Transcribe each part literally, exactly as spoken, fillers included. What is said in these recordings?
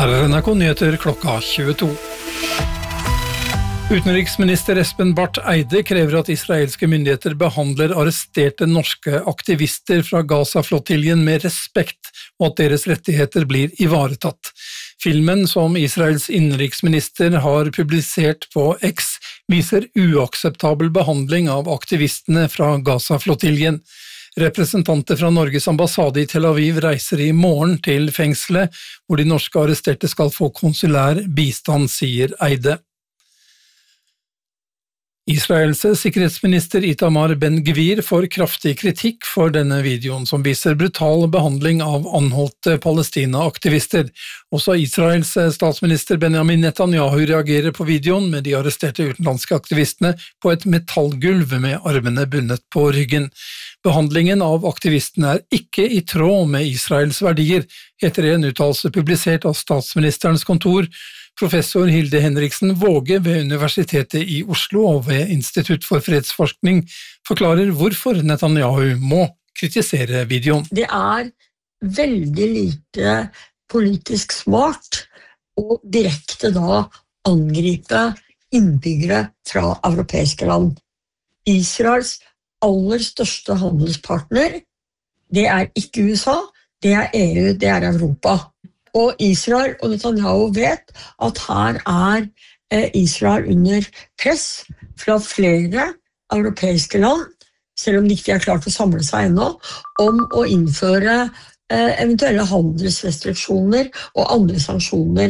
Her er N R K Nyheter klokka tjueto. Utenriksminister Espen Barth Eide krever at israelske myndigheter behandler arresterte norske aktivister fra Gaza-flottiljen med respekt, og at deres rettigheter blir ivaretatt. Filmen som Israels innenriksminister har publisert på X viser uakseptabel behandling av aktivistene fra Gaza-flottiljen. Representanter fra Norges ambassade i Tel Aviv reiser i morgen til fengselet, hvor de norske arresterte skal få konsulær bistand, sier Eide. Israels sikkerhetsminister Itamar Ben-Gvir får kraftig kritikk for denne videoen som viser brutal behandling av anholdte Palestina-aktivister. Også Israels statsminister Benjamin Netanyahu reagerer på videoen med de arresterte utenlandske aktivistene på et metallgulv med armene bundet på ryggen. Behandlingen av aktivistene er ikke i tråd med Israels verdier, heter en uttalelse publisert av statsministerens kontor. Professor Hilde Henriksen Våge ved Universitetet i Oslo og ved Institutt for fredsforskning forklarer hvorfor Netanyahu må kritisere videoen. Det er veldig lite politisk smart å direkte da angripe innbyggere fra europeiske land. Israels aller største handelspartner, det er ikke U S A, det er E U, det er Europa. Og Israel og Netanyahu vet at her er Israel under press fra flere europeiske land, selv om de ikke har klart å samle seg ennå, om å innføre eventuelle handelsrestriksjoner og andre sanksjoner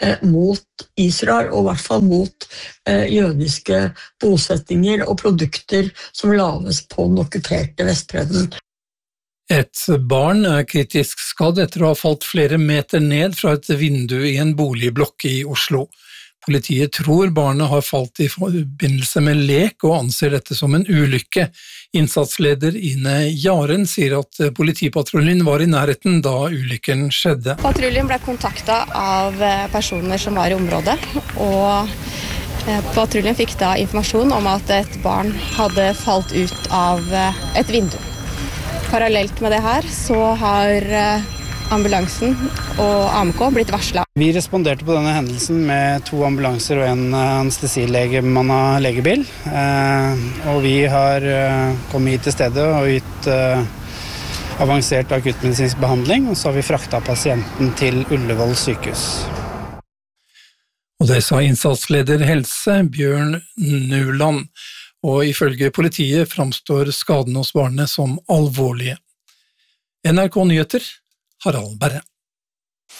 mot Israel, og i hvert fall mot jødiske bosettinger og produkter som lages på den okkuperte Vestbredden. Et barn er kritisk skadd etter å ha falt flere meter ned fra et vindu i en boligblokk i Oslo. Politiet tror barnet har falt i forbindelse med lek og anser dette som en ulykke. Innsatsleder Ine Jaren sier at politipatruljen var i nærheten da ulykken skjedde. Patruljen ble kontaktet av personer som var i området, og patruljen fikk da informasjon om at et barn hadde falt ut av et vindu. Parallelt med det her så har ambulansen og A M K blitt varslet. Vi responderte på denne hendelsen med to ambulanser og en anestesilege-bemannet legebil. Og vi har kommet hit til stedet og gitt avansert akuttmedisinsk behandling, og så har vi fraktet pasienten til Ullevål sykehus. Og det sa innsatsleder helse Bjørn Nuland. Og ifølge politiet framstår skaden hos barnet som alvorlige. N R K Nyheter, Harald Berre.